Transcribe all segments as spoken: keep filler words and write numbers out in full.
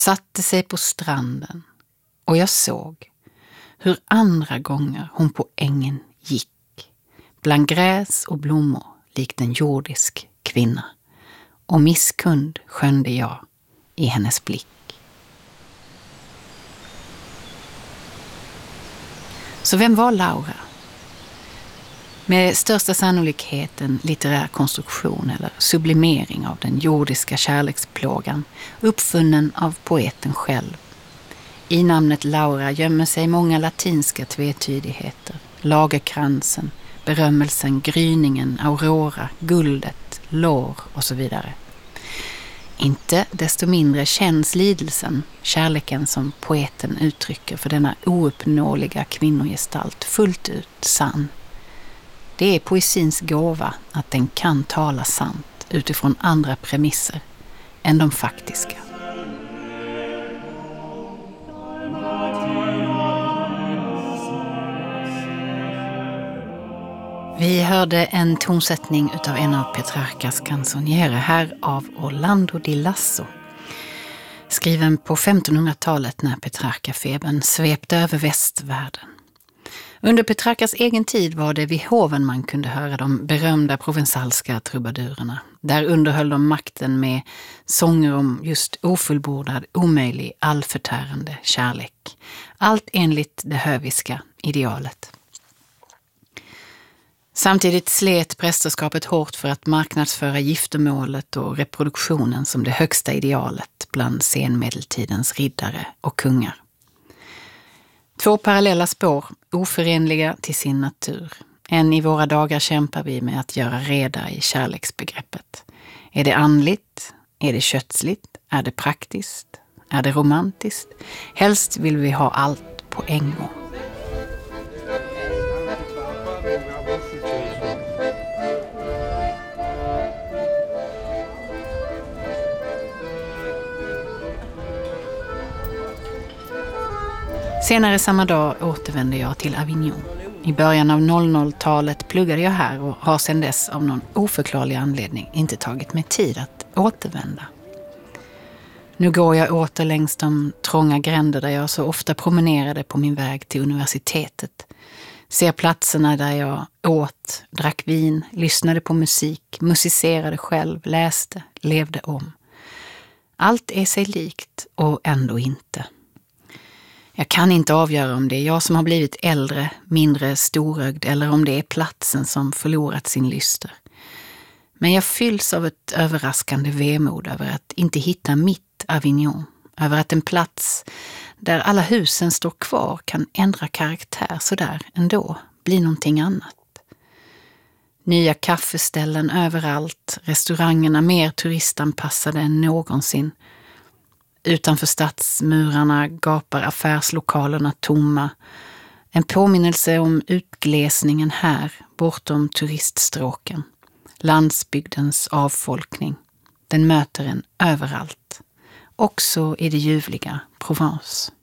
satte sig på stranden och jag såg hur andra gånger hon på ängen gick, bland gräs och blommor likt en jordisk kvinna. Och misskund skönde jag i hennes blick. Så vem var Laura? Med största sannolikhet en litterär konstruktion eller sublimering av den jordiska kärleksplågan, uppfunnen av poeten själv. I namnet Laura gömmer sig många latinska tvetydigheter. Lagerkransen, berömmelsen, gryningen, aurora, guldet, lår och så vidare. Inte desto mindre känns lidelsen, kärleken som poeten uttrycker för denna ouppnåeliga kvinnogestalt fullt ut sann. Det är poesins gåva att den kan tala sant utifrån andra premisser än de faktiska. Vi hörde en tonsättning utav en av Petrarcas canzoniere här av Orlando di Lasso. Skriven på femtonhundratalet när Petrarca-febern svepte över västvärlden. Under Petrarcas egen tid var det vid hoven man kunde höra de berömda provensalska trubadurerna. Där underhöll de makten med sånger om just ofullbordad, omöjlig, allförtärande kärlek. Allt enligt det höviska idealet. Samtidigt slet prästerskapet hårt för att marknadsföra giftermålet och reproduktionen som det högsta idealet bland senmedeltidens riddare och kungar. Två parallella spår, oförenliga till sin natur. Än i våra dagar kämpar vi med att göra reda i kärleksbegreppet. Är det andligt? Är det kötsligt? Är det praktiskt? Är det romantiskt? Helst vill vi ha allt på en gång. Senare samma dag återvände jag till Avignon. I början av noll noll-talet pluggade jag här och har sedan dess av någon oförklarlig anledning inte tagit mig tid att återvända. Nu går jag åter längs de trånga gränder där jag så ofta promenerade på min väg till universitetet. Ser platserna där jag åt, drack vin, lyssnade på musik, musicerade själv, läste, levde om. Allt är sig likt och ändå inte. Jag kan inte avgöra om det är jag som har blivit äldre, mindre storögd eller om det är platsen som förlorat sin lyster. Men jag fylls av ett överraskande vemod över att inte hitta mitt Avignon. Över att en plats där alla husen står kvar kan ändra karaktär sådär ändå, bli någonting annat. Nya kaffeställen överallt, restaurangerna mer turistanpassade än någonsin. Utanför stadsmurarna gapar affärslokalerna tomma. En påminnelse om utglesningen här, bortom turiststråken. Landsbygdens avfolkning. Den möter en överallt. Också i det ljuvliga Provence.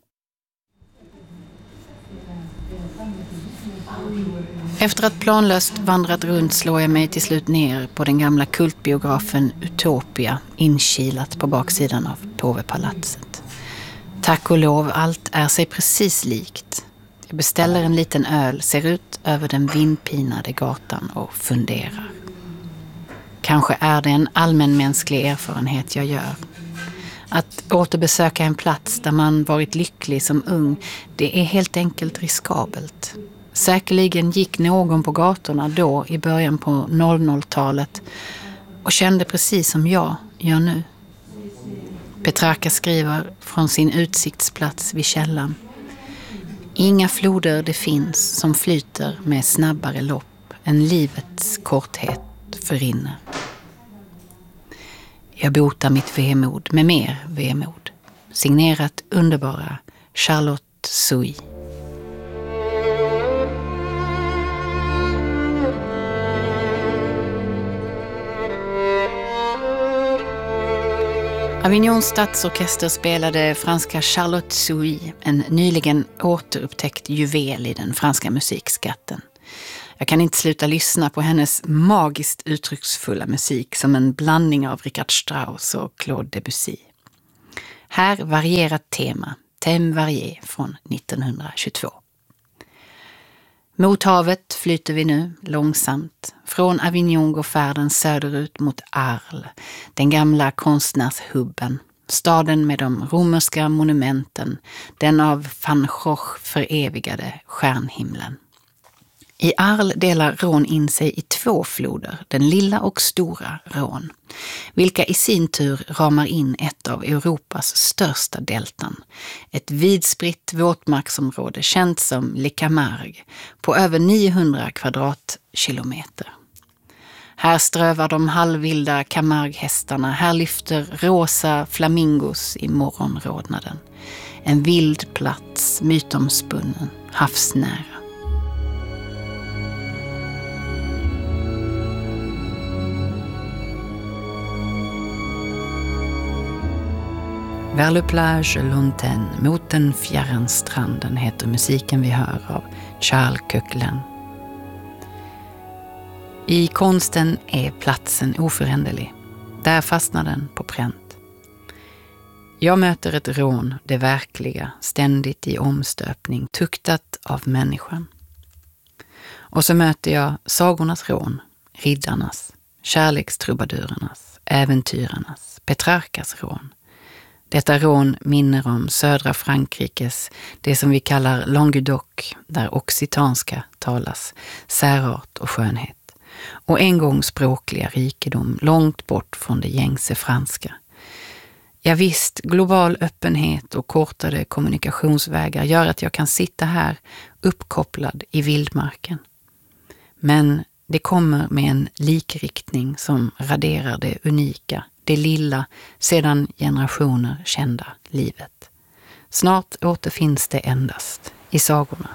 Efter att planlöst vandrat runt slår jag mig till slut ner på den gamla kultbiografen Utopia, inkilat på baksidan av Påvepalatset. Tack och lov, allt är sig precis likt. Jag beställer en liten öl, ser ut över den vindpinade gatan och funderar. Kanske är det en allmänmänsklig erfarenhet jag gör. Att återbesöka en plats där man varit lycklig som ung, det är helt enkelt riskabelt. Säkerligen gick någon på gatorna då i början på noll noll-talet och kände precis som jag gör nu. Petrarca skriver från sin utsiktsplats vid källan. Inga floder det finns som flyter med snabbare lopp än livets korthet förrinner. Jag botar mitt vemod med mer vemod. Signerat underbara Charlotte Souy. Avignons stadsorkester spelade franska Charlotte Souy, en nyligen återupptäckt juvel i den franska musikskatten. Jag kan inte sluta lyssna på hennes magiskt uttrycksfulla musik som en blandning av Richard Strauss och Claude Debussy. Här varierat tema, Thème varié från nittonhundratjugotvå. Mot havet flyter vi nu långsamt. Från Avignon går färden söderut mot Arles, den gamla konstnärshubben. Staden med de romerska monumenten, den av van Gogh förevigade stjärnhimlen. I Arles delar Rhône in sig i två floder, den lilla och stora Rhône, vilka i sin tur ramar in ett av Europas största deltan. Ett vidspritt våtmarksområde känt som Le Camargue på över niohundra kvadratkilometer. Här strövar de halvvilda Camargue-hästarna, här lyfter rosa flamingos i morgonrodnaden. En vild plats, mytomspunnen, havsnära. Vers le plage lointaine, mot den fjärran stranden, heter musiken vi hör av Charles Coquelin. I konsten är platsen oföränderlig. Där fastnar den på pränt. Jag möter ett Rhône, det verkliga, ständigt i omstöpning, tuktat av människan. Och så möter jag sagornas Rhône, riddarnas, kärlekstrubadurernas, äventyrarnas, Petrarkas Rhône. Detta Rhône minner om södra Frankrikes, det som vi kallar Languedoc, där occitanska talas, särart och skönhet. Och en gång språkliga rikedom, långt bort från det gängse franska. Ja visst, global öppenhet och kortade kommunikationsvägar gör att jag kan sitta här uppkopplad i vildmarken. Men det kommer med en likriktning som raderar det unika, det lilla, sedan generationer kända livet. Snart återfinns det endast i sagorna.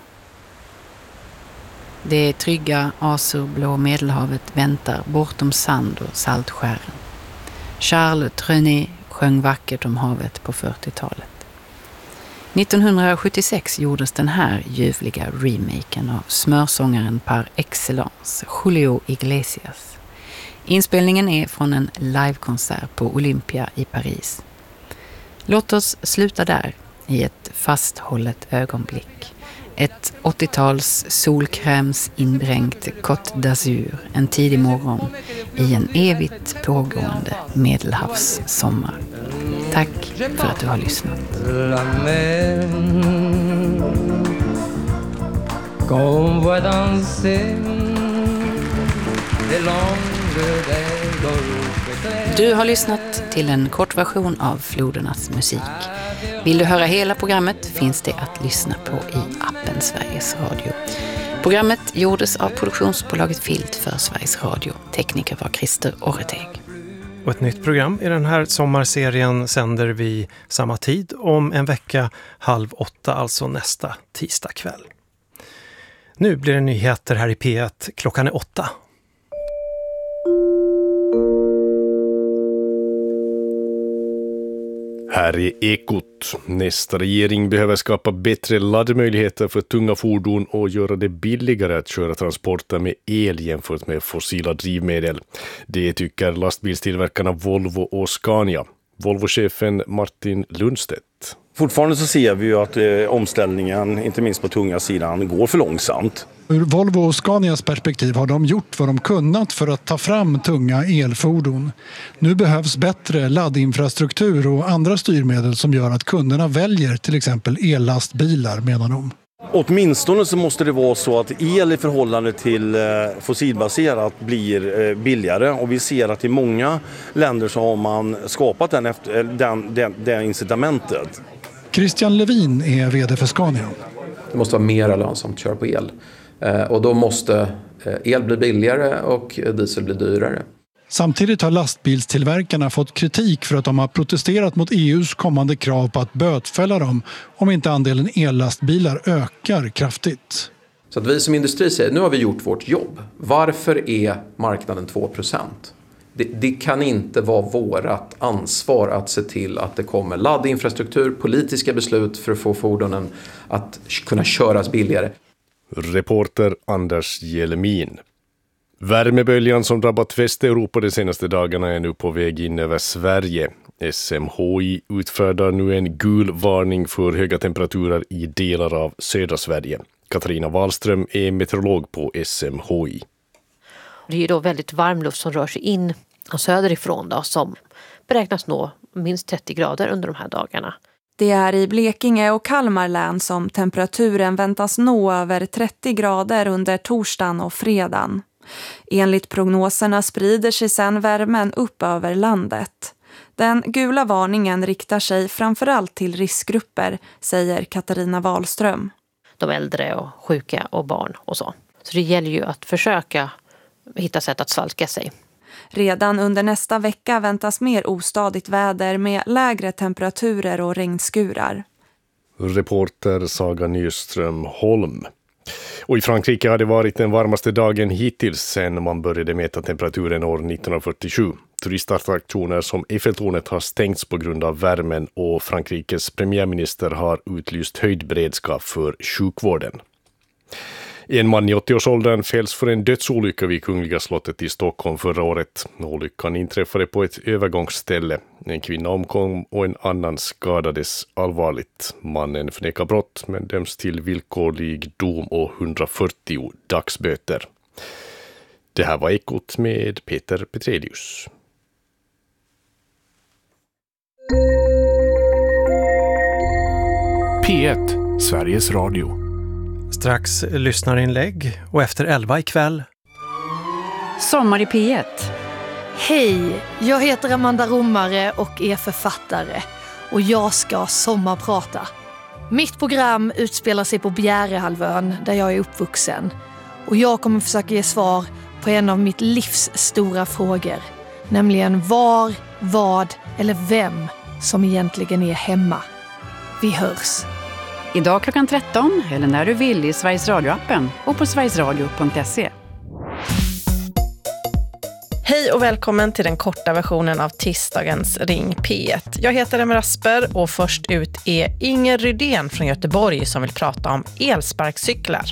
Det trygga azurblå Medelhavet väntar bortom sand och saltskären. Charles Trenet sjöng vackert om havet på fyrtiotalet. nittonhundrasjuttiosex gjordes den här ljuvliga remaken av smörsångaren par excellence, Julio Iglesias. Inspelningen är från en livekonsert på Olympia i Paris. Låt oss sluta där i ett fasthållet ögonblick. Ett åttio-tals solkräms inbrängt Côte d'Azur en tidig morgon i en evigt pågående medelhavssommar. Tack för att du har lyssnat. Du har lyssnat till en kortversion av Flodernas musik. Vill du höra hela programmet finns det att lyssna på i appen Sveriges Radio. Programmet gjordes av produktionsbolaget Filt för Sveriges Radio. Tekniker var Christer Orreteg. Och ett nytt program i den här sommarserien sänder vi samma tid om en vecka, halv åtta, alltså nästa tisdag kväll. Nu blir det nyheter här i P ett. Klockan är åtta. Här är Ekot. Nästa regering behöver skapa bättre laddmöjligheter för tunga fordon och göra det billigare att köra transporter med el jämfört med fossila drivmedel. Det tycker lastbilstillverkarna Volvo och Scania. Volvo-chefen Martin Lundstedt. Fortfarande så ser vi ju att eh, omställningen, inte minst på tunga sidan, går för långsamt. Ur Volvo och Scanias perspektiv har de gjort vad de kunnat för att ta fram tunga elfordon. Nu behövs bättre laddinfrastruktur och andra styrmedel som gör att kunderna väljer till exempel ellastbilar, menar de. Åtminstone så måste det vara så att el i förhållande till fossilbaserat blir billigare, och vi ser att i många länder så har man skapat den, efter, den, den, det incitamentet. Christian Levin är vd för Scania. Det måste vara mer lönsamt att köra på el. Och då måste el bli billigare och diesel bli dyrare. Samtidigt har lastbilstillverkarna fått kritik för att de har protesterat mot E U:s kommande krav på att bötfälla dem om inte andelen ellastbilar ökar kraftigt. Så att vi som industri säger, nu har vi gjort vårt jobb. Varför är marknaden två procent? Det, det kan inte vara vårat ansvar att se till att det kommer laddinfrastruktur, politiska beslut för att få fordonen att kunna köras billigare. Reporter Anders Jelmin. Värmeböljan som drabbat Västeuropa de senaste dagarna är nu på väg in över Sverige. S M H I utfärdar nu en gul varning för höga temperaturer i delar av södra Sverige. Katarina Wahlström är meteorolog på S M H I. Det är ju då väldigt varm luft som rör sig in och söderifrån då, som beräknas nå minst trettio grader under de här dagarna. Det är i Blekinge och Kalmar län som temperaturen väntas nå över trettio grader under torsdagen och fredagen. Enligt prognoserna sprider sig sedan värmen upp över landet. Den gula varningen riktar sig framförallt till riskgrupper, säger Katarina Wahlström. De äldre och sjuka och barn och så. Så det gäller ju att försöka hitta sätt att svalka sig. Redan under nästa vecka väntas mer ostadigt väder med lägre temperaturer och regnskurar. Reporter Saga Nyström Holm. Och i Frankrike har det varit den varmaste dagen hittills sedan man började mäta temperaturen år nittonhundrafyrtiosju. Turistattraktioner som Eiffeltornet har stängts på grund av värmen och Frankrikes premiärminister har utlyst höjd beredskap för sjukvården. En man i åttioårsåldern fälls för en dödsolycka vid Kungliga slottet i Stockholm förra året. Olyckan inträffade på ett övergångsställe. En kvinna omkom och en annan skadades allvarligt. Mannen förnekar brott men döms till villkorlig dom och hundrafyrtio dagsböter. Det här var Ekot med Peter Petrelius. P ett, Sveriges Radio. Strax lyssnarinlägg och efter elva ikväll. Sommar i P ett. Hej, jag heter Amanda Romare och är författare. Och jag ska sommarprata. Mitt program utspelar sig på Bjärehalvön där jag är uppvuxen. Och jag kommer försöka ge svar på en av mitt livs stora frågor. Nämligen var, vad eller vem som egentligen är hemma. Vi hörs. Idag klockan tretton eller när du vill i Sveriges Radio-appen och på sverigesradio punkt se. Hej och välkommen till den korta versionen av tisdagens Ring P ett. Jag heter Emma Rasper och först ut är Inger Rydén från Göteborg som vill prata om elsparkcyklar.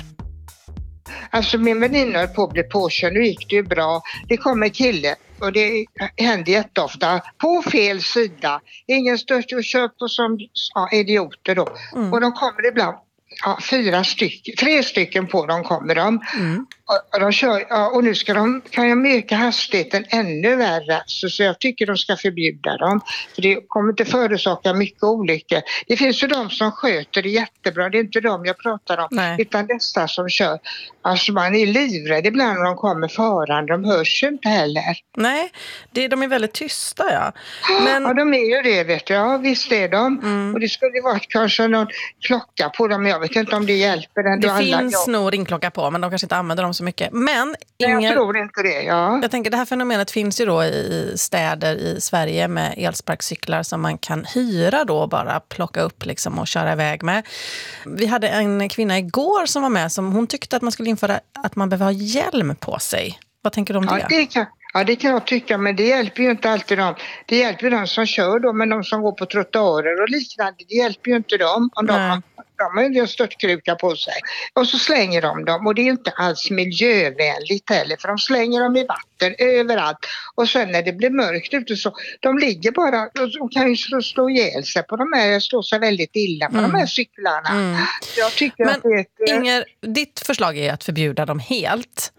Alltså min väninna höll på att bli påkörd, nu gick det ju bra. Det kom en kille och det händer jätteofta på fel sida. Ingen stört och kör på som ja, idioter då. Mm. Och de kommer ibland, ja, fyra stycken, tre stycken på dem kommer de. Mm. Och, och de kör, ja, och nu ska de, kan jag öka hastigheten ännu värre. Så, så jag tycker de ska förbjuda dem. För det kommer inte förorsaka mycket olyckor. Det finns ju de som sköter det jättebra. Det är inte de jag pratar om. Nej. Utan dessa som kör. Alltså man är livrädd ibland när de kommer förande. De hörs ju inte heller. Nej, det, de är väldigt tysta, ja. Men... Ja, de är ju det, vet du. Ja, visst är de. Mm. Och det skulle ju varit kanske någon klocka på dem. Jag vet inte om det hjälper. Den det alla, finns ja. nog ringklocka på, men de kanske inte använder dem så mycket. Men Inger, jag tror inte det, ja. Jag tänker det här fenomenet finns ju då i städer i Sverige med elsparkcyklar som man kan hyra då, bara plocka upp liksom och köra iväg med. Vi hade en kvinna igår som var med som hon tyckte att man skulle införa att man behöver ha hjälm på sig. Vad tänker du om det? Ja, det kan, ja, det kan jag tycka, men det hjälper ju inte alltid dem. Det hjälper ju de som kör då, men de som går på trottoarer och liknande, det hjälper ju inte dem om de har, de har en störtkruka på sig. Och så slänger de dem och det är inte alls miljövänligt heller, för de slänger dem i vatten överallt. Och sen när det blir mörkt ute så, de ligger bara och kan ju slå, slå ihjäl sig på de här, slå sig väldigt illa på mm. de här cyklarna. Mm. Jag tycker men att det är, Inger, ditt förslag är att förbjuda dem helt.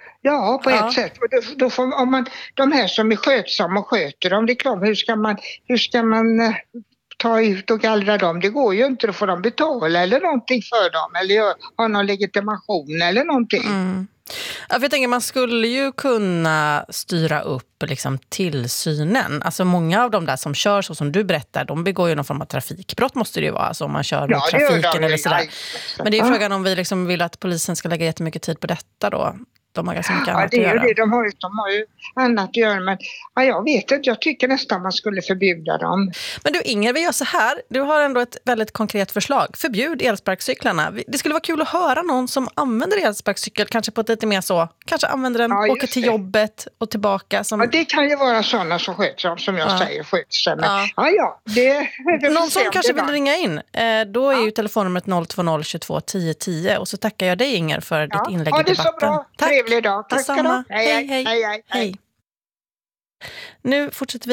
Ja, på ja. ett sätt. Och då, då får, om man, de här som är skötsamma och sköter dem, det är klart, hur ska man, hur ska man eh, ta ut och gallra dem? Det går ju inte, då får de betala eller någonting för dem, eller ha någon legitimation eller någonting. Mm. Ja, för jag tänker, man skulle ju kunna styra upp liksom tillsynen. Alltså många av de där som kör så som du berättar, de begår ju någon form av trafikbrott, måste det ju vara. Alltså om man kör mot ja, trafiken eller sådär. Men det är ju frågan om vi liksom vill att polisen ska lägga jättemycket tid på detta då. De har ganska mycket annat ja, det är att göra. Det. De, har ju, de har ju annat att göra. Men ja, jag vet inte, jag tycker nästan man skulle förbjuda dem. Men du Inger, vi gör så här. Du har ändå ett väldigt konkret förslag. Förbjud elsparkcyklarna. Det skulle vara kul att höra någon som använder elsparkcykel. Kanske på ett lite mer så. Kanske använder den, ja, åker till det. jobbet och tillbaka. Som... Ja, det kan ju vara sådana som sköter sig, som jag ja. säger, sköter sig. Men ja, ja, ja det, det någon som kanske vill ringa in. Eh, då är ja. ju telefonnumret noll två noll tjugotvå tio tio. Och så tackar jag dig Inger för ja. ditt inlägg ja, i debatten. Ja, det är så bra. Tack. Trevlig dag. Tack ska du ha. Hej hej. Hej, hej, hej. Nu fortsätter vi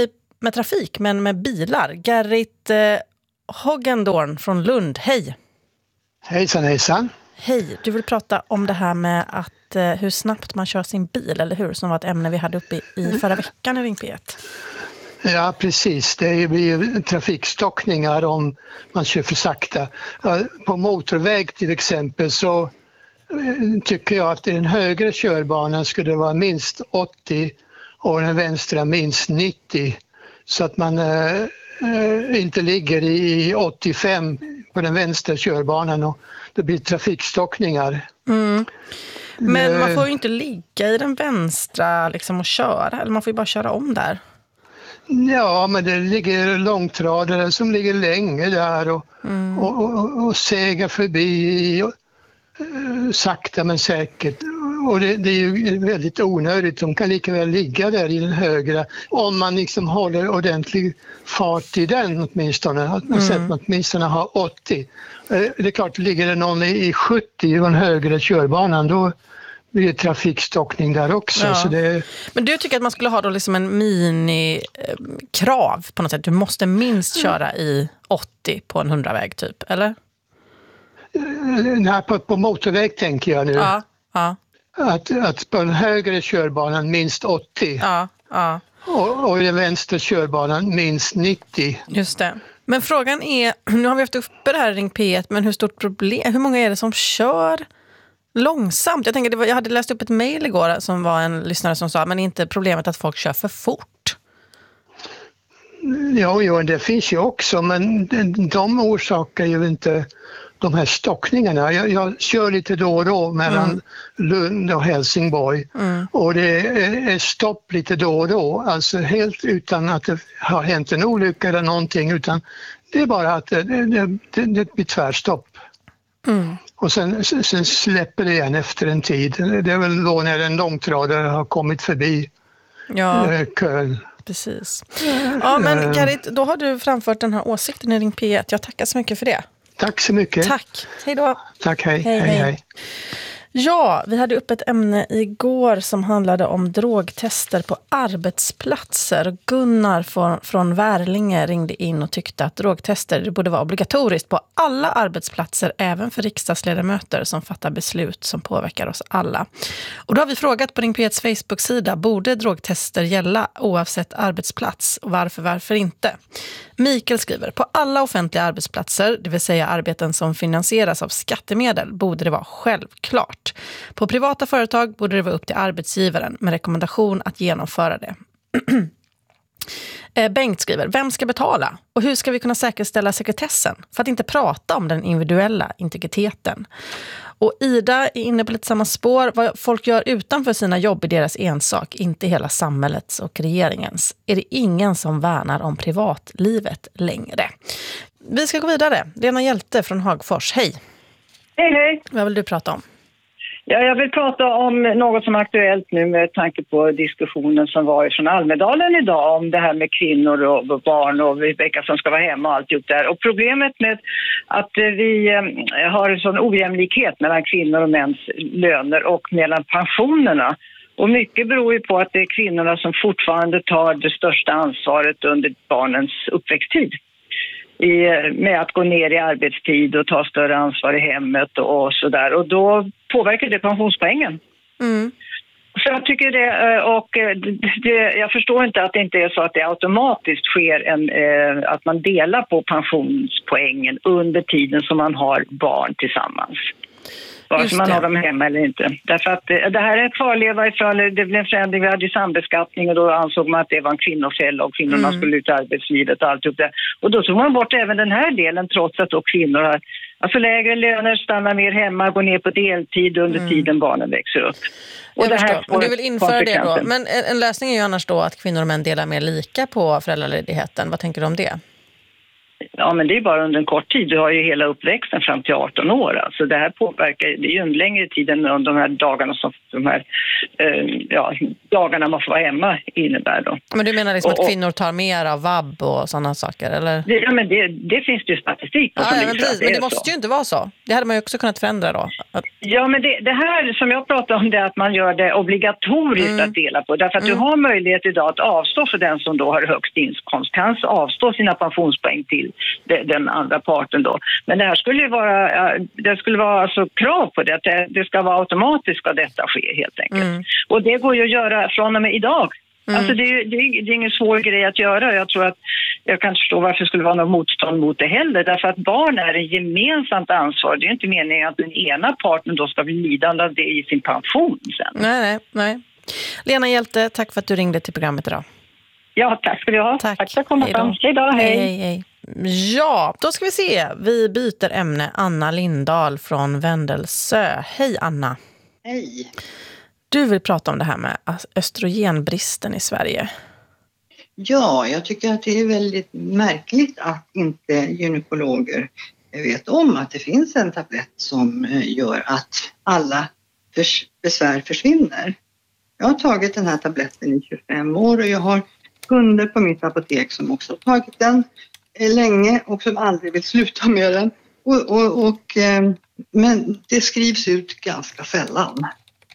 med trafik, men med bilar. Gerrit eh, Hoggendorn från Lund, hej! Hejsan, hejsan! Hej, du vill prata om det här med att, eh, hur snabbt man kör sin bil, eller hur? Som var ett ämne vi hade uppe i, i förra veckan i Ring P ett. Ja, precis. Det blir trafikstockningar om man kör för sakta. På motorväg till exempel så tycker jag att den högra körbanan skulle vara minst åttio och den vänstra minst nittio. Så att man äh, inte ligger i åttiofem på den vänstra körbanan och det blir trafikstockningar. Mm. Men man får ju inte ligga i den vänstra liksom, och köra, eller man får ju bara köra om där. Ja, men det ligger långtradare som ligger länge där och, mm. och, och, och segar förbi och, uh, sakta men säkert. Och det, det är ju väldigt onödigt. De kan lika väl ligga där i den högra om man liksom håller ordentlig fart i den åtminstone. Att man mm. åtminstone har åttio. Det är klart, ligger det någon i sjuttio på den högra körbanan då blir det trafikstockning där också. Ja. Så det... Men du tycker att man skulle ha då liksom en minikrav på något sätt? Du måste minst köra i åttio på en hundraväg typ, eller? Nej, på, på motorväg tänker jag nu. Ja, ja. Att, att på den högre körbanan minst åttio. Ja, ja. Och, och den vänstra körbanan minst nittio. Just det. Men frågan är, nu har vi haft uppe det här i Ring P ett, men hur stort problem, hur många är det som kör långsamt? Jag tänker, det var, jag hade läst upp ett mejl igår som var en lyssnare som sa, men inte problemet att folk kör för fort? Ja, jo, det finns ju också, men de orsakar ju inte de här stockningarna. Jag, jag kör lite då och då mellan mm. Lund och Helsingborg mm. och det är, är stopp lite då och då, alltså helt utan att det har hänt en olycka eller någonting, utan det är bara att det, det, det, det blir tvärstopp. Mm. Och sen, sen släpper det igen efter en tid. Det är väl då när en långtradare har kommit förbi ja. kön. Precis. Ja, men Gerrit, då har du framfört den här åsikten i Ring P ett. Jag tackar så mycket för det. Tack så mycket. Tack. Hej då. Tack, hej. Hej, hej, hej. hej. Ja, vi hade upp ett ämne igår som handlade om drogtester på arbetsplatser. Gunnar från, från Värlinge ringde in och tyckte att drogtester det borde vara obligatoriskt på alla arbetsplatser, även för riksdagsledamöter som fattar beslut som påverkar oss alla. Och då har vi frågat på Ring P etts Facebook-sida, borde drogtester gälla oavsett arbetsplats? Och varför, varför inte? Mikael skriver, på alla offentliga arbetsplatser, det vill säga arbeten som finansieras av skattemedel, borde det vara självklart. På privata företag borde det vara upp till arbetsgivaren med rekommendation att genomföra det. Bengt skriver, vem ska betala? Och hur ska vi kunna säkerställa sekretessen? För att inte prata om den individuella integriteten. Och Ida är inne på lite samma spår. Vad folk gör utanför sina jobb är deras ensak, inte hela samhällets och regeringens. Är det ingen som värnar om privatlivet längre? Vi ska gå vidare. Lena Hjälte från Hagfors, hej. Hej, hej. Vad vill du prata om? Ja, jag vill prata om något som är aktuellt nu med tanke på diskussionen som var från Almedalen idag om det här med kvinnor och barn och vilka som ska vara hemma och allt gjort där. Och problemet med att vi har en sån ojämlikhet mellan kvinnor och mäns löner och mellan pensionerna. Och mycket beror ju på att det är kvinnorna som fortfarande tar det största ansvaret under barnens uppväxttid. I, med att gå ner i arbetstid och ta större ansvar i hemmet och, och sådär. Och då påverkar det pensionspoängen. Mm. Så jag tycker det, och det, jag förstår inte att det inte är så att det automatiskt sker en, att man delar på pensionspoängen under tiden som man har barn tillsammans. Vare sig man har dem hemma eller inte. Därför att det här är en kvarleva ifrån, det blev en förändring, vi hade sambeskattning och då ansåg man att det var en kvinnofälla och kvinnorna mm. skulle ut i arbetslivet och allt upp där. Och då tog man bort även den här delen trots att då kvinnor har alltså lägre löner, stannar mer hemma, går ner på deltid under mm. tiden barnen växer upp. Och jag det här men du vill införa det då. Men en, en lösning är ju annars då att kvinnor och män delar mer lika på föräldraledigheten. Vad tänker du om det? Ja, men det är bara under en kort tid. Du har ju hela uppväxten fram till arton år. Alltså det här påverkar, det är ju en längre tid än de här dagarna som de här, eh, ja, dagarna man får vara hemma innebär då. Men du menar liksom och, att kvinnor tar mer av vab och sådana saker, eller? Det, ja, men det, det finns det ju statistik på. Ja, som ja, men, precis, det men det så. måste ju inte vara så. Det hade man ju också kunnat förändra då. Att... Ja, men det, det här som jag pratar om, det är att man gör det obligatoriskt Mm. att dela på. Därför att Mm. du har möjlighet idag att avstå för den som då har högst inkomst. Kan avstå sina pensionspoäng till de, den andra parten då. Men det här skulle ju vara, det skulle vara alltså krav på det. Att det, det ska vara automatiskt ska detta ske helt enkelt. Mm. Och det går ju att göra från och med idag. Mm. Alltså det är, ju- det, är, det är ingen svår grej att göra. Jag tror att jag kan inte förstå varför det skulle vara något motstånd mot det heller. Därför att barn är ett gemensamt ansvar. Det är inte meningen att den ena parten då ska bli lidande av det i sin pension sen. Nej, nej, nej. Lena Hjälte, tack för att du ringde till programmet idag. Ja, tack ska du ha. Tack. Tack för att komma Hej då. fram. Hej då, hej. Hej, hej. Ja, då ska vi se. Vi byter ämne. Anna Lindahl från Vändelsö. Hej Anna. Hej. Du vill prata om det här med östrogenbristen i Sverige. Ja, jag tycker att det är väldigt märkligt att inte gynekologer vet om att det finns en tablett som gör att alla förs- besvär försvinner. Jag har tagit den här tabletten i tjugofem år och jag har kunder på mitt apotek som också har tagit den länge och som aldrig vill sluta med den. Och, och, och, eh, men det skrivs ut ganska sällan.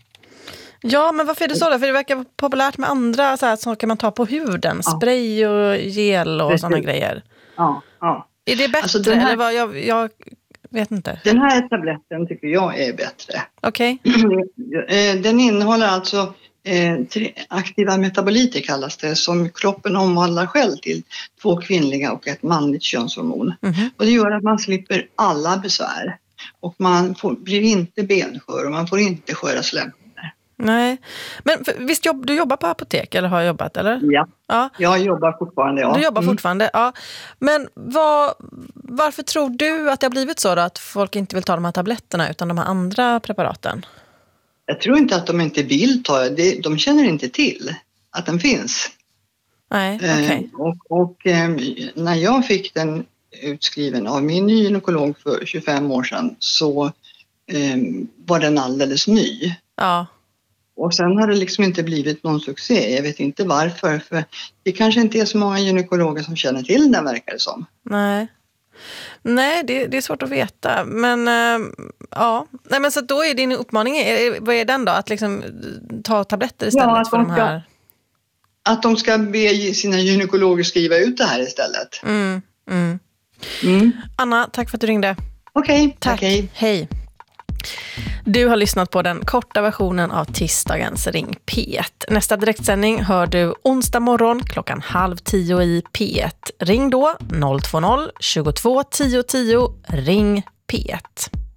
Ja, men varför är det så då? För det verkar populärt med andra så här, saker man tar på huden. Ja. Spray och gel och sådana grejer. Ja, ja. Är det bättre? Alltså, den här, eller vad? Jag, jag vet inte. Den här tabletten tycker jag är bättre. Okej. Okay. Den innehåller alltså eh, tre aktiva metaboliter kallas det, som kroppen omvandlar själv till två kvinnliga och ett manligt könshormon. Mm-hmm. Och det gör att man slipper alla besvär. Och man får, blir inte benskör och man får inte sköra slemhinnor. Nej, men för, visst jobb, du jobbar på apotek eller har jobbat eller? Ja, ja. Jag jobbar fortfarande. Ja. Du jobbar mm. fortfarande, ja. Men vad, varför tror du att det har blivit så då, att folk inte vill ta de här tabletterna utan de här andra preparaten? Jag tror inte att de inte vill ta det, de känner inte till att den finns. Nej, okej. Okay. Eh, och och eh, när jag fick den utskriven av min gynekolog för tjugofem år sedan så eh, var den alldeles ny. Ja. Och sen har det liksom inte blivit någon succé. Jag vet inte varför. För det kanske inte är så många gynekologer som känner till den, verkar det som. Nej, Nej det, det är svårt att veta. Men äh, ja, Nej, men så då är din uppmaning, är, vad är den då? Att liksom ta tabletter istället ja, för de här? Att de ska be sina gynekologer skriva ut det här istället. Mm, mm. Mm. Anna, tack för att du ringde. Okej, okay, tack. Okay. Hej. Du har lyssnat på den korta versionen av tisdagens Ring P ett. Nästa direktsändning hör du onsdag morgon klockan halv tio i P ett. Ring då noll två noll tjugotvå tio tio. Ring P ett.